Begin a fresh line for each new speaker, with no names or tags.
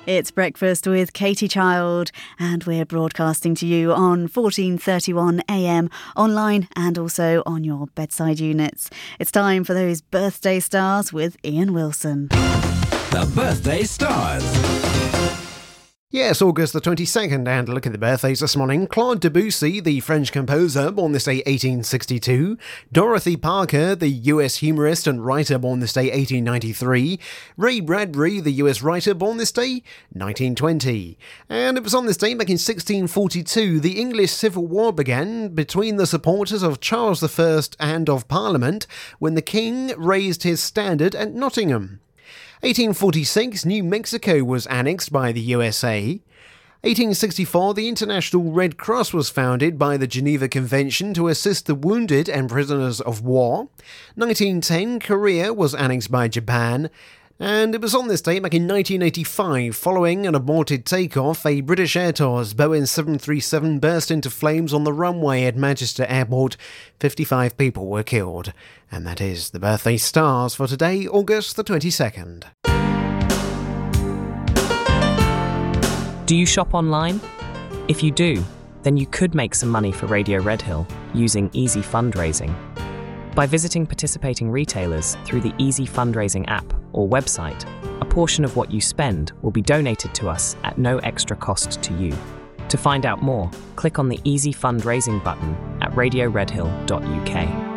It's Breakfast with Katie Child, and we're broadcasting to you on 1431 AM, online and also on your bedside units. It's time for those birthday stars with Ian Wilson.
The Birthday Stars.
Yes, August the 22nd, and look at the birthdays this morning. Claude Debussy, the French composer, born this day 1862. Dorothy Parker, the US humorist and writer, born this day 1893. Ray Bradbury, the US writer, born this day 1920. And it was on this day back in 1642 the English Civil War began between the supporters of Charles I and of Parliament when the King raised his standard at Nottingham. 1846, New Mexico was annexed by the USA. 1864, the International Red Cross was founded by the Geneva Convention to assist the wounded and prisoners of war. 1910, Korea was annexed by Japan. And it was on this day back in 1985, following an aborted takeoff, a British Airtours Boeing 737 burst into flames on the runway at Manchester Airport. 55 people were killed. And that is the birthday stars for today, August the 22nd.
Do you shop online? If you do, then you could make some money for Radio Redhill using Easy Fundraising. By visiting participating retailers through the Easy Fundraising app or website, a portion of what you spend will be donated to us at no extra cost to you. To find out more, click on the Easy Fundraising button at radioredhill.uk.